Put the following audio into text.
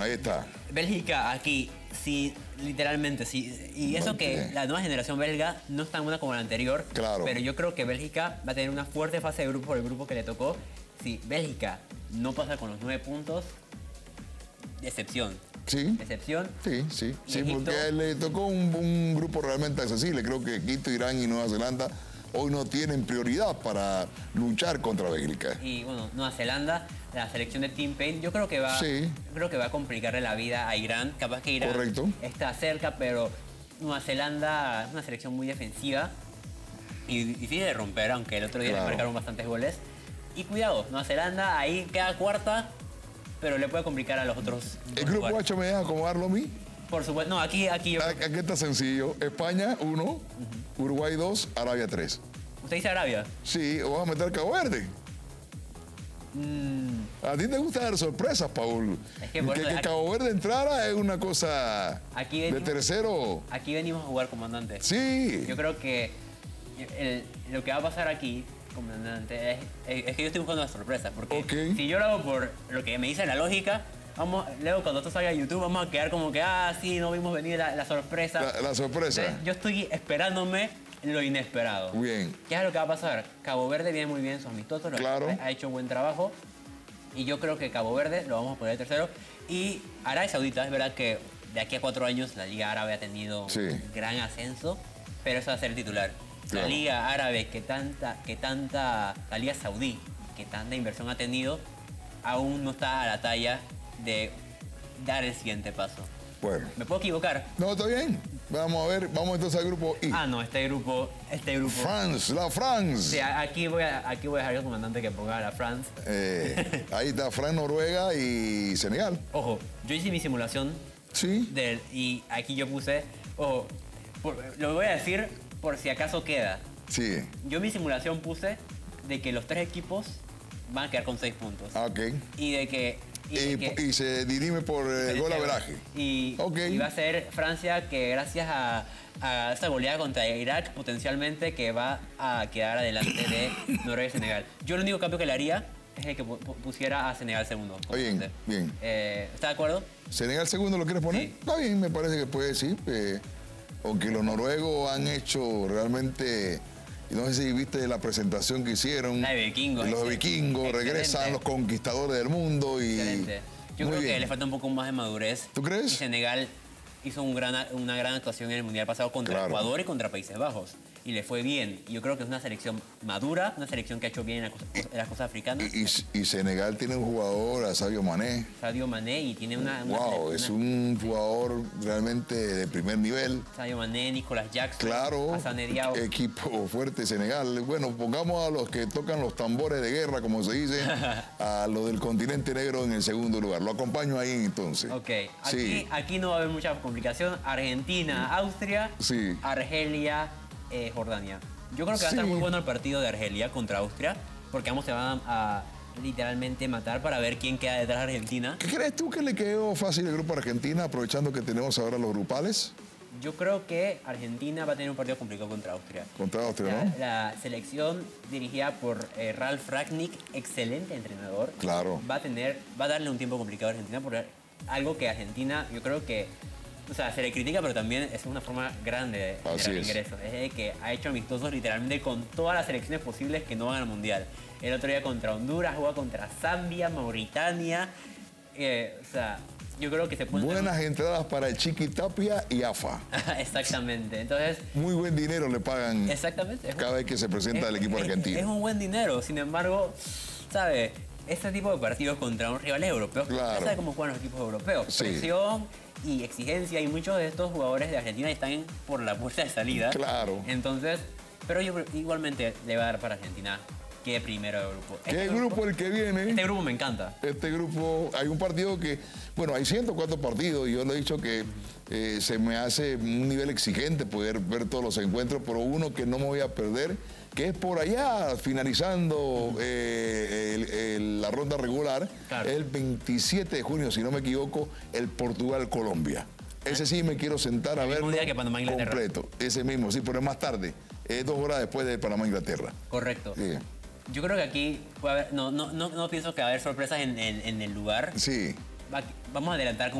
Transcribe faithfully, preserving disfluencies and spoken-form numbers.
Ahí está. Bélgica aquí, sí, literalmente, sí. Y eso Okay. que la nueva generación belga no es tan buena como la anterior. Claro. Pero yo creo que Bélgica va a tener una fuerte fase de grupo por el grupo que le tocó. Si Bélgica no pasa con los nueve puntos, decepción. Sí. Decepción. Sí, sí, Y sí, Egipto- porque le tocó un, un grupo realmente accesible. Creo que Egipto, Irán y Nueva Zelanda hoy no tienen prioridad para luchar contra Bélgica. Y bueno, Nueva Zelanda, la selección de Team Paine, yo creo que va, Sí. creo que va a complicarle la vida a Irán. Capaz que Irán Correcto. está cerca, pero Nueva Zelanda es una selección muy defensiva y difícil de romper, aunque el otro día Claro. le marcaron bastantes goles. Y cuidado, Nueva Zelanda ahí queda cuarta, pero le puede complicar a los otros. El dos grupo lugares. H me deja acomodarlo a mí. Por supuesto, no, aquí, aquí yo. Aquí está sencillo. España, uno. Uruguay, dos. Arabia, tres. ¿Usted dice Arabia? Sí, o vas a meter Cabo Verde. Mm, A ti te gusta dar sorpresas, Paul. Es que por que, eso- que Cabo Verde entrara es una cosa Aquí de venimos- tercero. aquí venimos a jugar, comandante. Sí. Yo creo que el- lo que va a pasar aquí, comandante, es, es que yo estoy buscando las sorpresas. Porque Ok. si yo lo hago por lo que me dice la lógica, vamos, luego cuando esto salga a YouTube vamos a quedar como que, ah, sí, no vimos venir la, la sorpresa. La, la sorpresa. Entonces, yo estoy esperándome lo inesperado. Bien. ¿Qué es lo que va a pasar? Cabo Verde viene muy bien, sus amistosos, lo- Claro. ha hecho buen trabajo. Y yo creo que Cabo Verde lo vamos a poner tercero. Y Arabia Saudita, es verdad que de aquí a cuatro años la Liga Árabe ha tenido Sí. un gran ascenso, pero eso va a ser el titular. Claro. La Liga Árabe, que tanta, que tanta, la Liga Saudí, que tanta inversión ha tenido, aún no está a la talla de dar el siguiente paso. Bueno. ¿Me puedo equivocar? No, está bien. Vamos a ver. Vamos entonces al grupo I. Ah, no, este grupo, este grupo. France, la France. Sí, a- aquí voy a, aquí voy a dejar al comandante que ponga a la France. Eh, ahí está Fran, Noruega y Senegal. Ojo, yo hice mi simulación Sí. del, y aquí yo puse, ojo, por- lo voy a decir por si acaso queda. Sí. Yo en mi simulación puse de que los tres equipos van a quedar con seis puntos. Ah, ok. Y de que... y de Y, que- y se dirime por el gol averaje. Y, Ok. y va a ser Francia que gracias a, a esta goleada contra Irak potencialmente que va a quedar adelante de Noruega y Senegal. Yo el único cambio que le haría es el que pu- pu- pusiera a Senegal segundo. Bien, comandante. bien. Eh, ¿Está de acuerdo? ¿Senegal segundo lo quieres poner? Sí. Está bien, me parece que puede, sí. eh, aunque los noruegos han hecho realmente... No sé si viste la presentación que hicieron. La de vikingos, Los ese- vikingos, excelente. regresan los conquistadores del mundo y... Excelente. Yo Muy creo bien. que le falta un poco más de madurez. ¿Tú crees? Y Senegal hizo un gran, una gran actuación en el Mundial pasado contra Claro. Ecuador y contra Países Bajos. Y le fue bien. Y yo creo que es una selección madura, una selección que ha hecho bien en, la cosa- en las cosas africanas. Y, y- y Senegal tiene un jugador, a Sadio Mané. Sadio Mané y tiene una... una Wow, una- es un jugador realmente de primer nivel. Sadio Mané, Nicolas Jackson, Claro, Hassan Diao. equipo fuerte Senegal. Bueno, pongamos a los que tocan los tambores de guerra, como se dice, a los del continente negro en el segundo lugar. Lo acompaño ahí entonces. Ok, aquí, Sí, aquí no va a haber mucha complicación. Argentina, Austria, Sí. Argelia, eh, Jordania. Yo creo que va a estar Sí. muy bueno el partido de Argelia contra Austria, porque ambos se van a, a literalmente matar para ver quién queda detrás de Argentina. ¿Qué crees tú que le quedó fácil el grupo a Argentina, aprovechando que tenemos ahora los grupales Yo creo que Argentina va a tener un partido complicado contra Austria. contra Austria, La, no? la selección dirigida por eh, Ralf Rangnick, excelente entrenador. Claro. Va a tener, va a darle un tiempo complicado a Argentina por algo que Argentina, yo creo que, o sea, se le critica, pero también es una forma grande de Así generar es. ingresos. Es de que ha hecho amistosos literalmente con todas las selecciones posibles que no van al Mundial. El otro día contra Honduras, juega contra Zambia, Mauritania. eh, o sea, yo creo que se puede... Buenas entradas para el Chiqui Tapia y A F A. Exactamente. Entonces, Muy buen dinero le pagan exactamente. es un- cada vez que se presenta el equipo es- argentino. Es un buen dinero, sin embargo, ¿sabe? Este tipo de partidos contra un rivales europeos, Claro. ya sabe cómo juegan los equipos europeos. Sí. Presión y exigencia, y muchos de estos jugadores de Argentina están por la puerta de salida. Claro. Entonces, pero yo igualmente le va a dar para Argentina que primero del grupo. ¿Qué grupo el que viene? Este grupo me encanta. Este grupo, hay un partido que, bueno, hay ciento cuatro partidos y yo le he dicho que eh, se me hace un nivel exigente poder ver todos los encuentros, pero uno que no me voy a perder, que es por allá, finalizando eh, el- el- la ronda regular, Claro. el veintisiete de junio, si no me equivoco, el Portugal-Colombia. Ese sí me quiero sentar a El mismo verlo día que Panamá-Inglaterra. completo. Ese mismo, sí, pero es más tarde, es dos horas después de Panamá-Inglaterra. Correcto. Sí. Yo creo que aquí puede haber, no, no, no, no pienso que va a haber sorpresas en, en- en el lugar. Sí. Va- vamos a adelantar